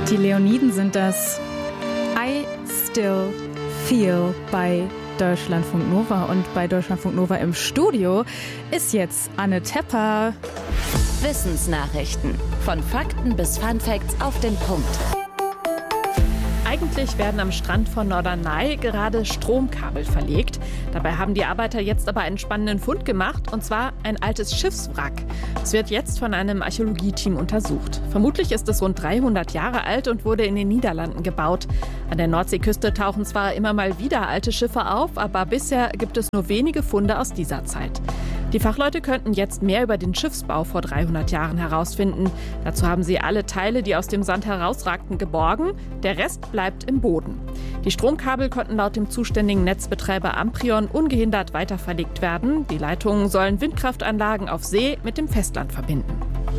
Die Leoniden sind das I Still Feel bei Deutschlandfunk Nova. Und bei Deutschlandfunk Nova im Studio ist jetzt Anne Tepper. Wissensnachrichten. Von Fakten bis Funfacts auf den Punkt. Eigentlich werden am Strand von Norderney gerade Stromkabel verlegt. Dabei haben die Arbeiter jetzt aber einen spannenden Fund gemacht, und zwar ein altes Schiffswrack. Es wird jetzt von einem Archäologieteam untersucht. Vermutlich ist es rund 300 Jahre alt und wurde in den Niederlanden gebaut. An der Nordseeküste tauchen zwar immer mal wieder alte Schiffe auf, aber bisher gibt es nur wenige Funde aus dieser Zeit. Die Fachleute könnten jetzt mehr über den Schiffsbau vor 300 Jahren herausfinden. Dazu haben sie alle Teile, die aus dem Sand herausragten, geborgen. Der Rest bleibt im Boden. Die Stromkabel konnten laut dem zuständigen Netzbetreiber Amprion ungehindert weiterverlegt werden. Die Leitungen sollen Windkraftanlagen auf See mit dem Festland verbinden.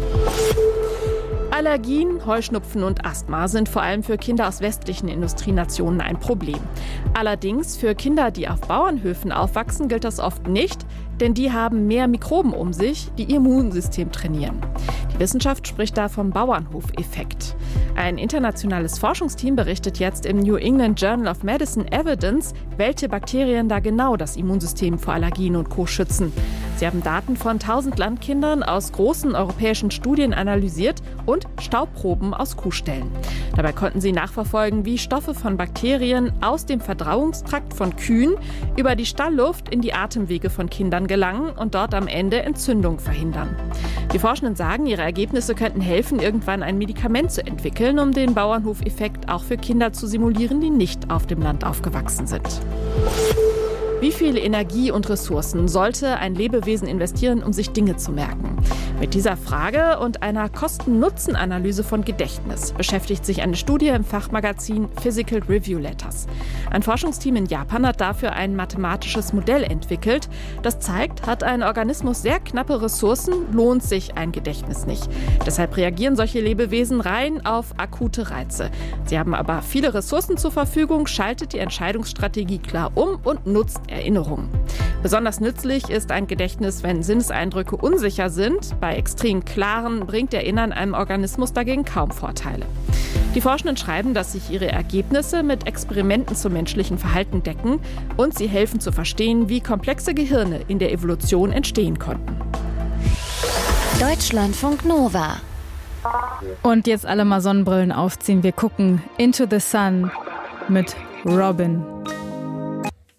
Allergien, Heuschnupfen und Asthma sind vor allem für Kinder aus westlichen Industrienationen ein Problem. Allerdings für Kinder, die auf Bauernhöfen aufwachsen, gilt das oft nicht, denn die haben mehr Mikroben um sich, die ihr Immunsystem trainieren. Die Wissenschaft spricht da vom Bauernhofeffekt. Ein internationales Forschungsteam berichtet jetzt im New England Journal of Medicine Evidence, welche Bakterien da genau das Immunsystem vor Allergien und Co. schützen. Sie haben Daten von 1000 Landkindern aus großen europäischen Studien analysiert und Staubproben aus Kuhställen. Dabei konnten sie nachverfolgen, wie Stoffe von Bakterien aus dem Verdauungstrakt von Kühen über die Stallluft in die Atemwege von Kindern gelangen und dort am Ende Entzündung verhindern. Die Forschenden sagen, ihre Ergebnisse könnten helfen, irgendwann ein Medikament zu entwickeln, um den Bauernhofeffekt auch für Kinder zu simulieren, die nicht auf dem Land aufgewachsen sind. Wie viel Energie und Ressourcen sollte ein Lebewesen investieren, um sich Dinge zu merken? Mit dieser Frage und einer Kosten-Nutzen-Analyse von Gedächtnis beschäftigt sich eine Studie im Fachmagazin Physical Review Letters. Ein Forschungsteam in Japan hat dafür ein mathematisches Modell entwickelt. Das zeigt, hat ein Organismus sehr knappe Ressourcen, lohnt sich ein Gedächtnis nicht. Deshalb reagieren solche Lebewesen rein auf akute Reize. Sie haben aber viele Ressourcen zur Verfügung, schaltet die Entscheidungsstrategie klar um und nutzt Erinnerungen. Besonders nützlich ist ein Gedächtnis, wenn Sinneseindrücke unsicher sind. Bei extrem klaren bringt Erinnern einem Organismus dagegen kaum Vorteile. Die Forschenden schreiben, dass sich ihre Ergebnisse mit Experimenten zum menschlichen Verhalten decken und sie helfen zu verstehen, wie komplexe Gehirne in der Evolution entstehen konnten. Deutschlandfunk Nova. Und jetzt alle mal Sonnenbrillen aufziehen. Wir gucken Into the Sun mit Robin.